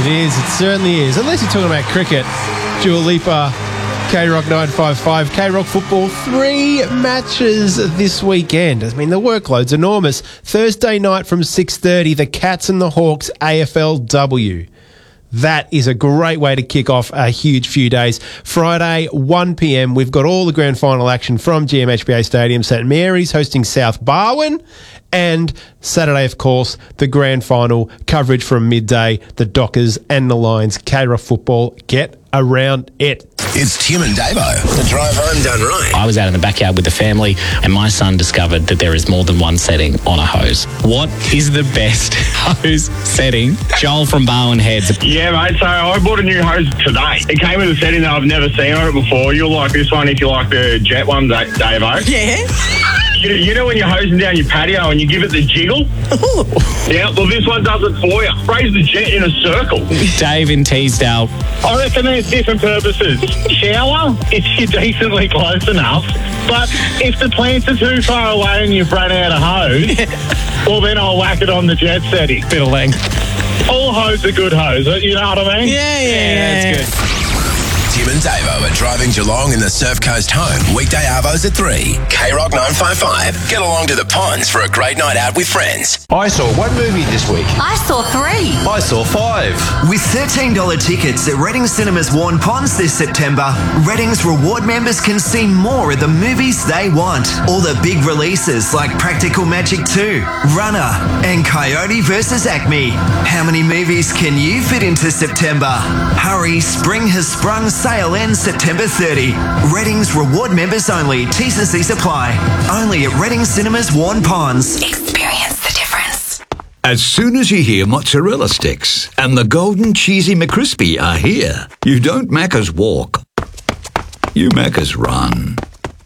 It is. It certainly is. Unless you're talking about cricket. Dua Lipa, K-Rock 955. K-Rock football, 3 matches this weekend. I mean, the workload's enormous. Thursday night from 6:30, the Cats and the Hawks AFLW. That is a great way to kick off a huge few days. Friday, 1 p.m, we've got all the grand final action from GMHBA Stadium. St Mary's hosting South Barwon. And Saturday, of course, the grand final coverage from midday. The Dockers and the Lions. K-Rock football, get around it. It's Tim and Davo. The drive home done right. I was out in the backyard with the family and my son discovered that there is more than one setting on a hose. What is the best hose setting? Joel from Barwon Heads. Yeah, mate, so I bought a new hose today. It came with a setting that I've never seen on it before. You'll like this one if you like the jet one, Davo. Yeah. You know when you're hosing down your patio and you give it the jiggle? Yeah, well, this one does it for you. Sprays the jet in a circle. Dave in Teesdale. I reckon there's different purposes. Shower, if you're decently close enough. But if the plants are too far away and you've run out of hose, well, then I'll whack it on the jet setting. Bit of length. All hose are good hose, you know what I mean? Yeah, that's good. Tim and Davo are driving Geelong in the Surf Coast home. Weekday arvos at 3. K-Rock 955. Get along to the Ponds for a great night out with friends. I saw 1 movie this week. I saw 3. I saw 5. With $13 tickets at Reading Cinemas Warren Ponds this September, Reading's reward members can see more of the movies they want. All the big releases like Practical Magic 2, Runner, and Coyote vs. Acme. How many movies can you fit into September? Hurry, spring has sprung. Sale ends September 30. Reading's reward members only. T's and C's apply. Only at Reading Cinemas Warren Ponds. Experience the difference. As soon as you hear mozzarella sticks and the golden cheesy McCrispy are here, you don't Macca's walk. You Macca's run.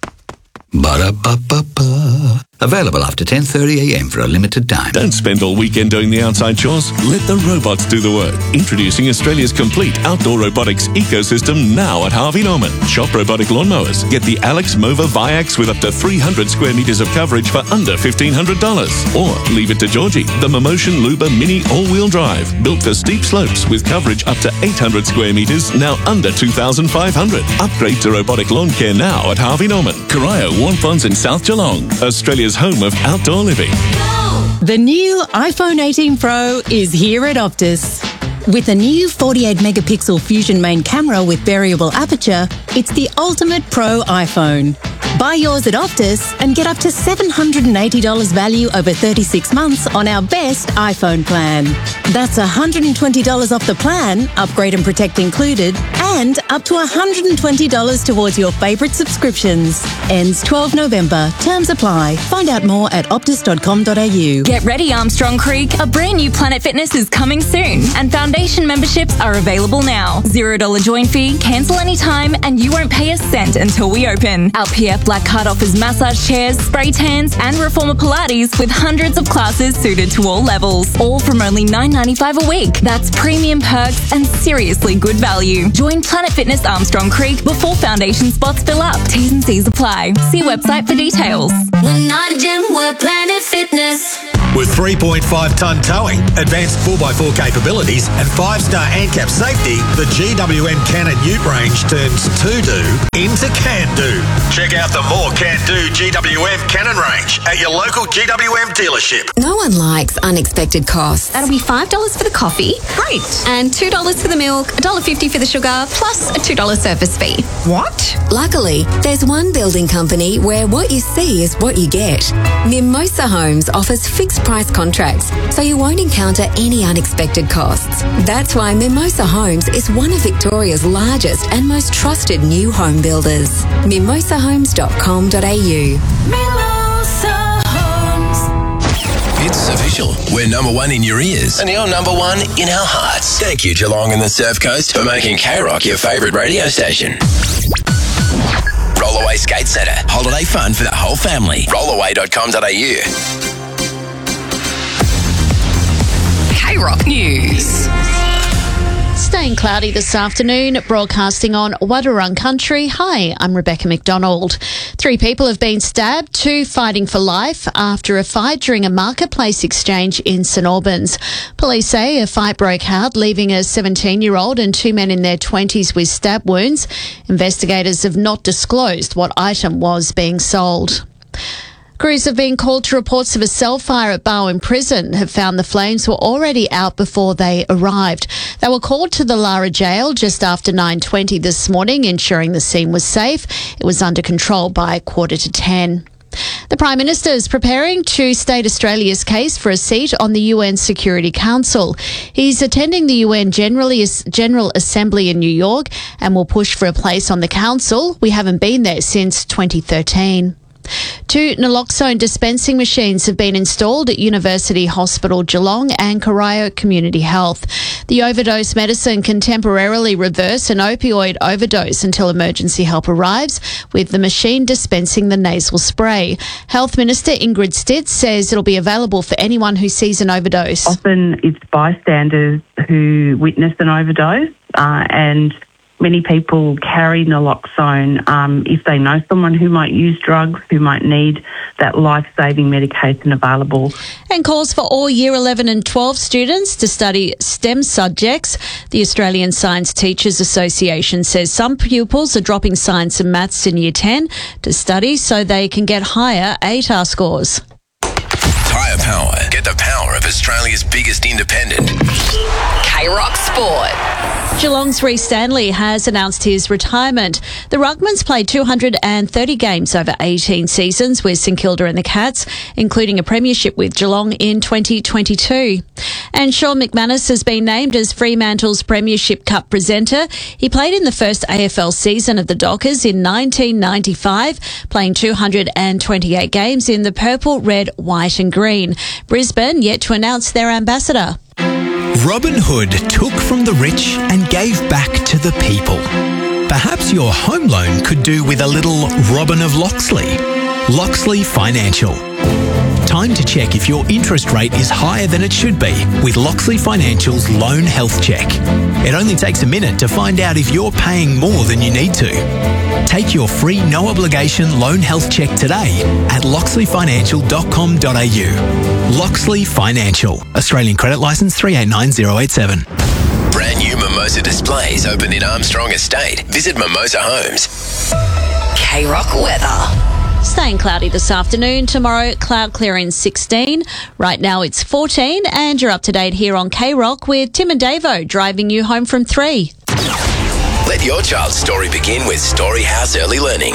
Ba-da-ba-ba-ba. Available after 10:30am for a limited time. Don't spend all weekend doing the outside chores. Let the robots do the work. Introducing Australia's complete outdoor robotics ecosystem now at Harvey Norman. Shop robotic lawnmowers. Get the Alex Mova Viax with up to 300 square metres of coverage for under $1,500. Or leave it to Georgie, the Momotion Luba Mini all-wheel drive. Built for steep slopes with coverage up to 800 square metres, now under $2,500. Upgrade to robotic lawn care now at Harvey Norman. Corio, Warren Ponds in South Geelong. Australia's home of outdoor living. The new iPhone 18 Pro is here at Optus. With a new 48-megapixel Fusion main camera with variable aperture, it's the ultimate pro iPhone. Buy yours at Optus and get up to $780 value over 36 months on our best iPhone plan. That's $120 off the plan, upgrade and protect included, and up to $120 towards your favourite subscriptions. Ends 12 November. Terms apply. Find out more at optus.com.au. Get ready, Armstrong Creek. A brand new Planet Fitness is coming soon, and foundation memberships are available now. $0 join fee, cancel anytime, and you won't pay a cent until we open. Our PF Black Card offers massage chairs, spray tans, and Reformer Pilates with hundreds of classes suited to all levels. All from only $9.95 a week. That's premium perks and seriously good value. Join Planet Fitness Armstrong Creek before foundation spots fill up. T's and C's apply. See website for details. We're not a gym, we're Planet Fitness. With 3.5-tonne towing, advanced 4x4 capabilities and 5-star ANCAP safety, the GWM Cannon Ute range turns to-do into can-do. Check out the more can-do GWM Cannon range at your local GWM dealership. No one likes unexpected costs. That'll be $5 for the coffee. Great. And $2 for the milk, $1.50 for the sugar, plus a $2 service fee. What? Luckily, there's one building company where what you see is what you get. Mimosa Homes offers fixed price contracts, so you won't encounter any unexpected costs. That's why Mimosa Homes is one of Victoria's largest and most trusted new home builders. mimosahomes.com.au. Mimosa Homes. It's official. We're number 1 in your ears, and you're number 1 in our hearts. Thank you, Geelong and the Surf Coast, for making K-Rock your favourite radio station. Rollaway Skate Centre. Holiday fun for the whole family. Rollaway.com.au. K-Rock News. Staying cloudy this afternoon, broadcasting on Wadawurrung Country. Hi, I'm Rebecca McDonald. 3 people have been stabbed, 2 fighting for life after a fight during a marketplace exchange in St Albans. Police say a fight broke out, leaving a 17-year-old and 2 men in their 20s with stab wounds. Investigators have not disclosed what item was being sold. Crews have been called to reports of a cell fire at Barwon Prison, have found the flames were already out before they arrived. They were called to the Lara Jail just after 9:20 this morning, ensuring the scene was safe. It was under control by 9:45. The Prime Minister is preparing to state Australia's case for a seat on the UN Security Council. He's attending the UN General Assembly in New York and will push for a place on the council. We haven't been there since 2013. 2 naloxone dispensing machines have been installed at University Hospital Geelong and Corio Community Health. The overdose medicine can temporarily reverse an opioid overdose until emergency help arrives, with the machine dispensing the nasal spray. Health Minister Ingrid Stitt says it'll be available for anyone who sees an overdose. Often it's bystanders who witness an overdose and many people carry naloxone if they know someone who might use drugs, who might need that life-saving medication available. And calls for all Year 11 and 12 students to study STEM subjects. The Australian Science Teachers Association says some pupils are dropping science and maths in Year 10 to study so they can get higher ATAR scores. Tyre Power. Get the power of Australia's biggest independent. K-Rock Sport. Geelong's Rhys Stanley has announced his retirement. The Ruckmans played 230 games over 18 seasons with St Kilda and the Cats, including a premiership with Geelong in 2022. And Sean McManus has been named as Fremantle's Premiership Cup presenter. He played in the first AFL season of the Dockers in 1995, playing 228 games in the purple, red, white and green. Brisbane yet to announce their ambassador. Robin Hood took from the rich and gave back to the people. Perhaps your home loan could do with a little Robin of Loxley. Loxley Financial. Time to check if your interest rate is higher than it should be with Loxley Financial's Loan Health Check. It only takes a minute to find out if you're paying more than you need to. Take your free no-obligation loan health check today at loxleyfinancial.com.au. Loxley Financial. Australian credit licence 389087. Brand new Mimosa displays open in Armstrong Estate. Visit Mimosa Homes. K-Rock weather. Staying cloudy this afternoon. Tomorrow, cloud clearing 16. Right now it's 14 and you're up to date here on K-Rock with Tim and Davo driving you home from 3. Let your child's story begin with Storyhouse Early Learning.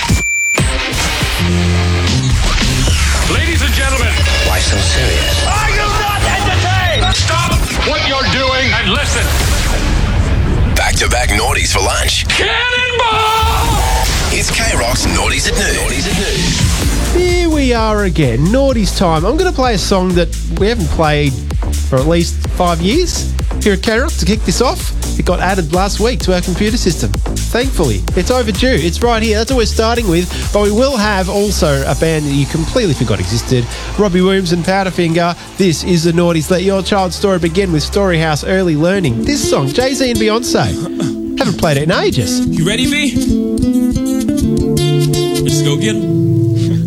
Ladies and gentlemen. Why so serious? Are you not entertained? Stop what you're doing and listen. Back-to-back naughties for lunch. Cannonball! It's K-Rock's Naughties at Noon. Here we are again, Naughties time. I'm going to play a song that we haven't played for at least 5 years here at K-Rock to kick this off. It got added last week to our computer system. Thankfully, it's overdue. It's right here. That's what we're starting with. But we will have also a band that you completely forgot existed. Robbie Williams and Powderfinger. This is the Naughties. Let your child's story begin with Storyhouse Early Learning. This song, Jay-Z and Beyonce. Haven't played it in ages. You ready, V? Let's go get 'em.